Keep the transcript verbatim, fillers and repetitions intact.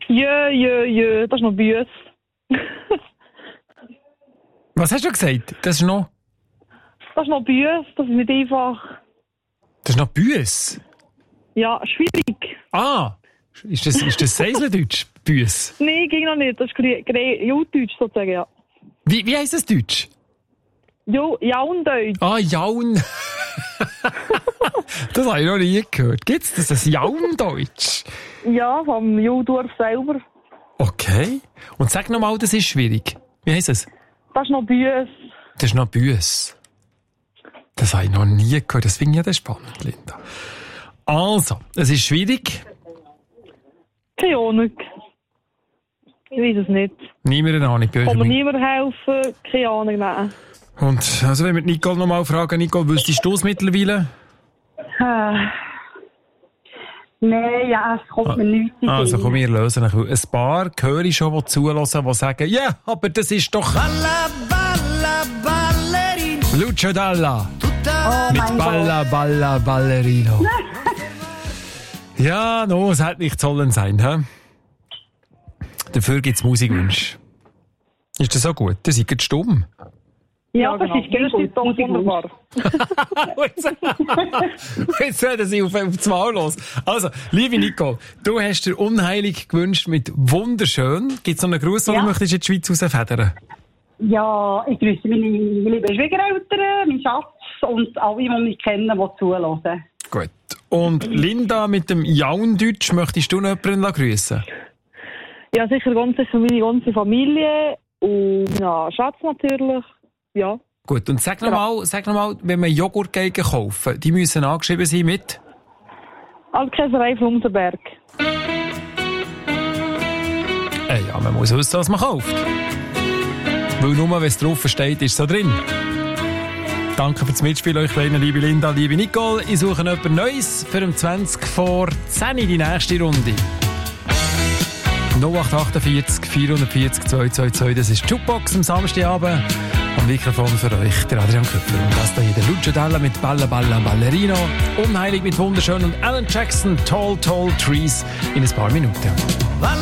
Jö, jö, jö, das ist noch Büs. Was hast du gesagt? Das ist noch... Das ist noch Büs, das ist nicht einfach. Das ist noch Büs? Ja, schwierig. Ah, ist das, ist das Seislerdeutsch? Büs? Nein, ging noch nicht. Das ist Gre- Gre- Judeutsch sozusagen, ja. Wie, wie heisst das Deutsch? Jo, Jaundeutsch. Ah, Jaun. Das habe ich noch nie gehört. Gibt es das, ein Jaundeutsch? Ja, vom Judorf selber. Okay. Und sag nochmal, das ist schwierig. Wie heisst es? Das ist noch Büs. Das ist noch Büs. Das habe ich noch nie gehört. Das finde ich ja spannend, Linda. Also, es ist schwierig. Keine Ahnung. Ich weiß es nicht. Niemand eine Ahnung. Kann mir niemand helfen? Keine Ahnung, nein. Und also wenn wir Nicole nochmal fragen, Nicole, wüsstest du es mittlerweile? Äh, Nein, ja, es kommt ah, mir nichts in Also Sinn. komm, wir lösen ein bisschen. Ein paar höre ich schon, die zulassen, die sagen, ja, yeah, aber das ist doch Balla, balla, ballerina. Lucio Dalla. Oh Mit mein Balla, Balla, Ballerino. Ja, no, es hat nicht sollen sein, hä? Dafür gibt es Musikwünsche. Ist das so gut? Das ist stumm. Ja, Ja, das genau. ist ganz Das gut. ist doch wunderbar. Jetzt reden sie auf, auf das Maul los. Also, liebe Nicole, du hast dir unheilig gewünscht mit wunderschön. Gibt es noch einen Gruß, den Ja. du möchtest in die Schweiz rausfedern? Ja, ich grüße meine lieben Schwiegereltern, meinen Schatz und alle, die mich kennen, die zuhören. Gut. Und Linda mit dem Jaundeutsch, möchtest du noch jemanden grüßen? Ja, sicher ganz sicher meine ganze Familie und ja, Schatz natürlich. Ja. Gut, und sag nochmal, sag noch mal, wenn man Joghurt gehen kaufen, die müssen angeschrieben sein mit? Altkäserei Flumsenberg. Äh, ja, man muss wissen, was man kauft. Weil nur, wenn es drauf steht, ist es so drin. Danke fürs Mitspielen, euch kleinen, liebe Linda, liebe Nicole. Ich suche jemand Neues für um zwanzig vor zehn die nächste Runde. null acht achtundvierzig, vierhundertvierzig, zweihundertzweiundzwanzig, das ist die Jukebox am Samstagabend. Am Mikrofon für euch, der Adrian Köpfer. Und das hier der Lucio Dalla mit Balla Balla Ballerino. Unheilig mit wunderschön und Alan Jackson, Tall Tall Trees in ein paar Minuten.